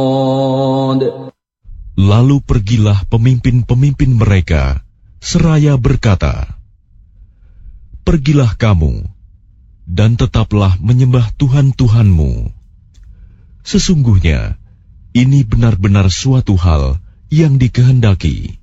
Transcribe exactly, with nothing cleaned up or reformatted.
Lalu pergilah pemimpin-pemimpin mereka, seraya berkata, "Pergilah kamu, dan tetaplah menyembah Tuhan-Tuhanmu. Sesungguhnya, ini benar-benar suatu hal yang dikehendaki."